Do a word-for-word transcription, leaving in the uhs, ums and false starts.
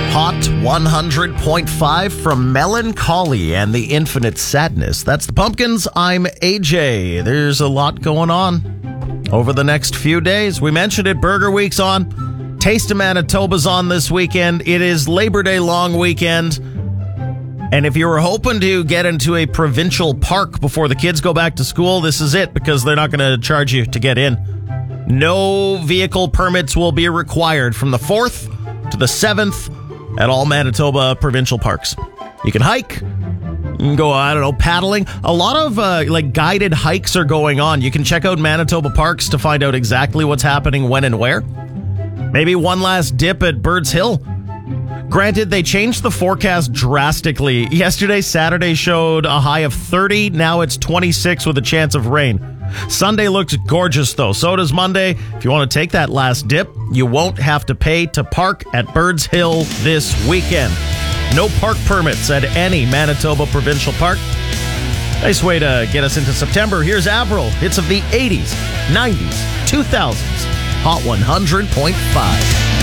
Hot one hundred point five from Melancholy and the Infinite Sadness. That's the Pumpkins. I'm A J. There's a lot going on over the next few days. We mentioned it. Burger Week's on. Taste of Manitoba's on this weekend. It is Labor Day long weekend. And if you were hoping to get into a provincial park before the kids go back to school, this is it, because they're not going to charge you to get in. No vehicle permits will be required from the fourth to the seventh at all Manitoba provincial parks. You can hike. You can go, I don't know, paddling. A lot of uh, like guided hikes are going on. You can check out Manitoba parks to find out exactly what's happening when and where. Maybe one last dip at Birds Hill. Granted, they changed the forecast drastically. Yesterday, Saturday showed a high of thirty. Now it's twenty-six with a chance of rain. Sunday looks gorgeous, though. So does Monday. If you want to take that last dip, you won't have to pay to park at Birds Hill this weekend. No park permits at any Manitoba provincial park. Nice way to get us into September. Here's Avril. Hits of the eighties, nineties, two thousands. Hot one hundred point five.